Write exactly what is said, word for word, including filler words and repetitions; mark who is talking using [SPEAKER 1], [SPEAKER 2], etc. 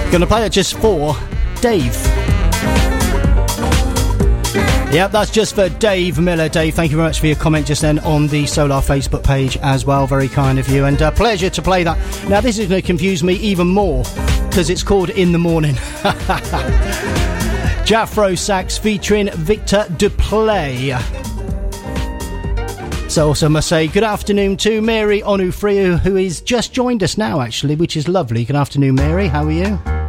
[SPEAKER 1] Gonna play it just for Dave. Yep, that's just for Dave Miller. Dave, thank you very much for your comment just then on the Solar Facebook page as well. Very kind of you, and a uh, pleasure to play that. Now, this is going to confuse me even more because it's called In the Morning. Jafro Sax featuring Victor Duplay. So also must say good afternoon to Mary Onufriu, who is just joined us now, actually, which is lovely. Good afternoon, Mary. How are you?